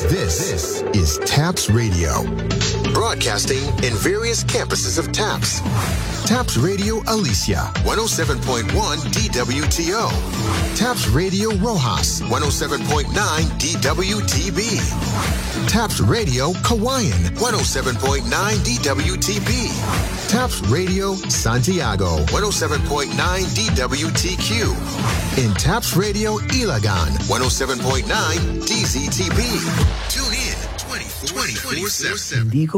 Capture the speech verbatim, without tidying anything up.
This, this is TAPS Radio, broadcasting in various campuses of TAPS. TAPS Radio Alicia, one oh seven point one D W T O. TAPS Radio Rojas, one oh seven point nine D W T B. TAPS Radio Kawayan, one oh seven point nine D W T B. TAPS Radio Santiago, one oh seven point nine D W T Q. In TAPS Radio Ilagan, one oh seven point nine D Z T B. Tune in twenty-four seven.